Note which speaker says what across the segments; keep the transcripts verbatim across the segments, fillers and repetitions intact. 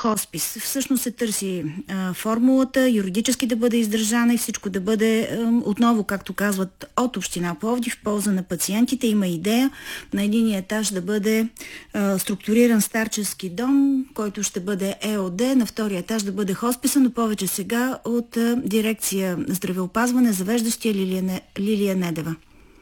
Speaker 1: хоспис. Всъщност се търси а, формулата, юридически да бъде издържана и всичко да бъде а, отново, както казват, от община Пловдив в полза на пациентите. Има идея на единия етаж да бъде а, структуриран старчески дом, който ще бъде ЕОД, на втория етаж да бъде хосписа, но повече сега от а, дирекция здравеопазване, завеждащия Лилия, Лилия Недева.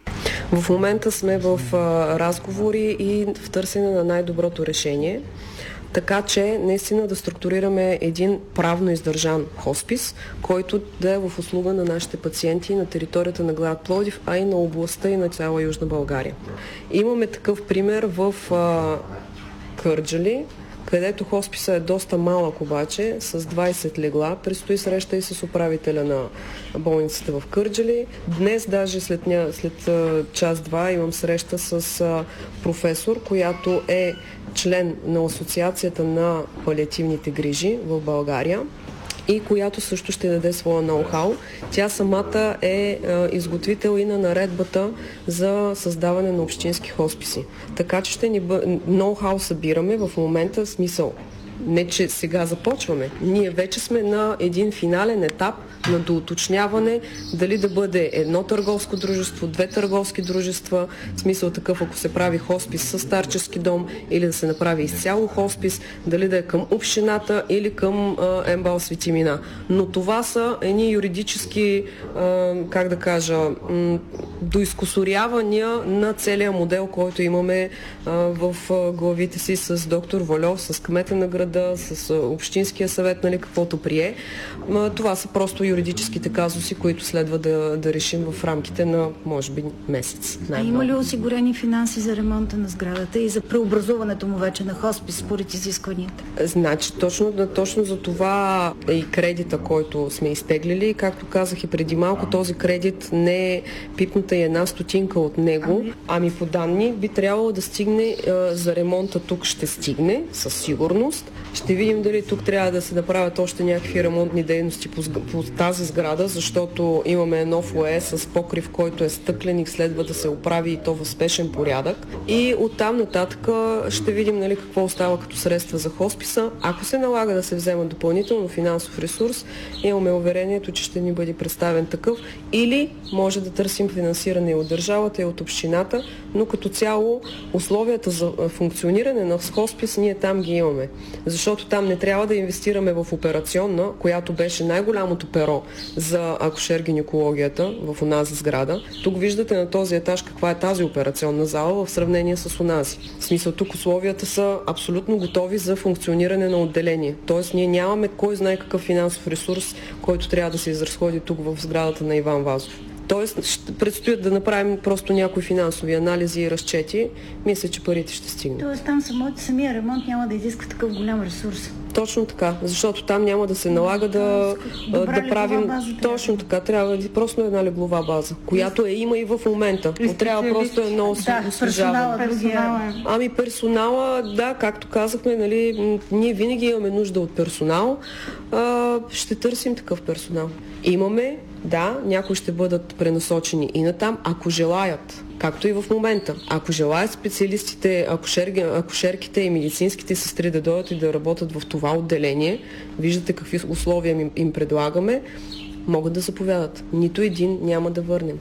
Speaker 2: В момента сме в а, разговори и в търсене на най-доброто решение, така че наистина да структурираме един правно издържан хоспис, който да е в услуга на нашите пациенти на територията на град Пловдив, а и на областта и на цяла Южна България. Имаме такъв пример в а, Кърджали, където хосписа е доста малък обаче, с двайсет легла. Предстои среща и с управителя на болницата в Кърджали. Днес, даже след, ня... след час-два, имам среща с а, професор, която е член на Асоциацията на палиативните грижи в България и която също ще даде своя ноу-хау. Тя самата е, е изготвител и на наредбата за създаване на общински хосписи. Така че ще ни бъ... ноу-хау събираме в момента, смисъл. Не, че сега започваме. Ние вече сме на един финален етап на доуточняване дали да бъде едно търговско дружество, две търговски дружества, в смисъл такъв, ако се прави хоспис с старчески дом или да се направи изцяло хоспис, дали да е към общината или към а, МБАЛ Свети Мина. Но това са едни юридически, а, как да кажа, м- доизкусорявания на целия модел, който имаме а, в а, главите си с доктор Вальов, с кмета на града, с общинския съвет, нали, каквото прие. Това са просто юридическите казуси, които следва да, да решим в рамките на, може би, месец.
Speaker 1: А има ли осигурени финанси за ремонта на сградата и за преобразуването му вече на хоспис според изискванията?
Speaker 2: Значи, точно, точно за това е и кредита, който сме изтеглили. Както казах и преди малко, този кредит не е пипната и една стотинка от него, ами по данни би трябвало да стигне а, за ремонта. Тук ще стигне, със сигурност. Ще видим дали тук трябва да се направят още някакви ремонтни дейности по, по тази сграда, защото имаме едно фоае с покрив, който е стъклен и следва да се оправи и то в спешен порядък. И оттам нататък ще видим, нали, какво остава като средства за хосписа. Ако се налага да се взема допълнително финансов ресурс, имаме уверението, че ще ни бъде представен такъв, или може да търсим финансиране и от държавата, и от общината, но като цяло условията за функциониране на хоспис ние там ги имаме. Защото там не трябва да инвестираме в операционна, която беше най-голямото перо за акушер-гинекологията в онази сграда. Тук виждате на този етаж каква е тази операционна зала в сравнение с онази. В смисъл, тук условията са абсолютно готови за функциониране на отделение. Тоест ние нямаме кой знае какъв финансов ресурс, който трябва да се изразходи тук в сградата на Иван Вазов. Тоест, ще предстоят да направим просто някои финансови анализи и разчети. Мисля, че парите ще стигнат.
Speaker 1: Тоест, там само, самия ремонт няма да изисква такъв голям ресурс.
Speaker 2: Точно така, защото там няма да се налага да, да правим... База, точно така, трябва да просто една леглова база, която е има и в момента. Но трябва просто едно
Speaker 1: да, освежаване.
Speaker 2: Персонала. Ами персонала, да, както казахме, нали, ние винаги имаме нужда от персонал. А, ще търсим такъв персонал. Имаме, да, някои ще бъдат пренасочени и натам, ако желаят. Както и в момента. Ако желаят специалистите, акушер, акушерките и медицинските сестри да дойдат и да работят в това отделение, виждате какви условия им, им предлагаме, могат да заповядат. Нито един няма да върнем.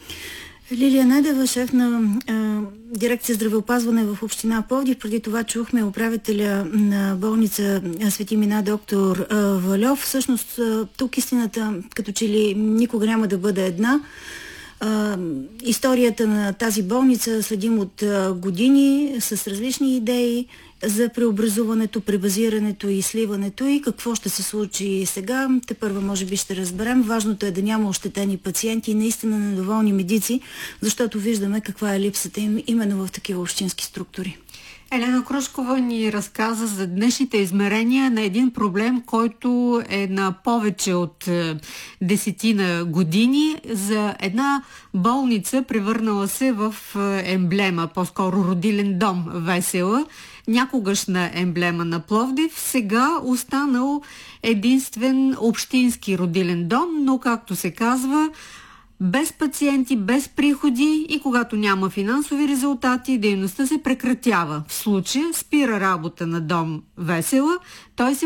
Speaker 1: Лилия Недева, шеф на а, дирекция здравеопазване в община Пловдив. Преди това чухме управителя на болница Свети Мина доктор а, Вальов. Всъщност а, тук истината като че ли никога няма да бъде една. Uh, историята на тази болница следим от uh, години с различни идеи за преобразуването, пребазирането и сливането и какво ще се случи сега. Те първо може би ще разберем. Важното е да няма ощетени пациенти и наистина недоволни медици, защото виждаме каква е липсата им именно в такива общински структури.
Speaker 3: Елена Крушкова ни разказа за днешните измерения на един проблем, който е на повече от десетина години, за една болница, превърнала се в емблема, по-скоро родилен дом Весела, някогашна емблема на Пловдив, сега останал единствен общински родилен дом, но както се казва, без пациенти, без приходи и когато няма финансови резултати, дейността се прекратява. В случая спира работа на дом Весела, той се